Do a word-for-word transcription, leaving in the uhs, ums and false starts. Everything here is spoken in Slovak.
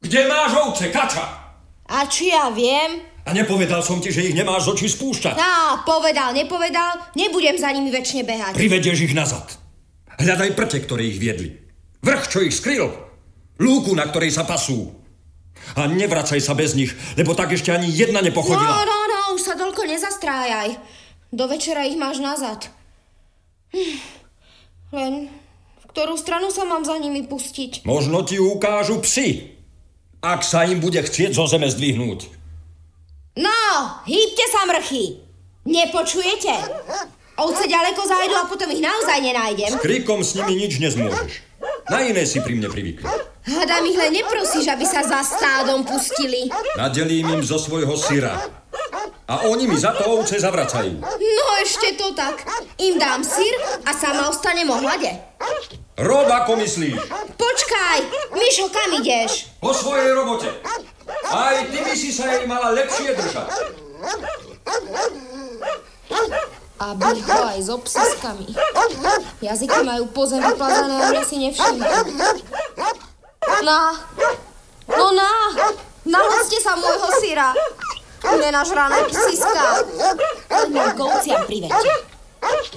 Kde máš ovce, kača? A či ja viem? A nepovedal som ti, že ich nemáš z očí spúšťať. Á, povedal, nepovedal, nebudem za nimi večne behať. Privedieš ich nazad. Hľadaj prte, ktoré ich viedli. Vrch, čo ich skryl. Lúku, na ktorej sa pasú. A nevracaj sa bez nich, lebo tak ešte ani jedna nepochodila. No, no, no, už sa toľko nezastrájaj. Do večera ich máš nazad. Hm. Len v ktorú stranu sa mám za nimi pustiť? Možno ti ukážu psi, ak sa im bude chcieť zo zeme zdvihnúť. No, hýbte sa, mrchy. Nepočujete? Ovce ďaleko zájdu a potom ich naozaj nenájdem. S krikom s nimi nič nezmôžeš. Na iné si pri mne privykli. Hádam ich len neprosíš, aby sa za stádom pustili. Nadelím im zo svojho syra. A oni mi za to ovce zavracajú. No ešte to tak. Im dám syr a sama ostanem o hlade. Rob, ako myslíš. Počkaj, Mišo, kam ideš? Po svojej robote. Aj ty by si sa jej mala lepšie držať. Aby ho aj s obsaskami. Jazyky majú po zemi plazané a mňa si nevšímajú. Na, no na, nahoďte sa môjho syra. Nenažrané psiska. Len môj kovciam privedte.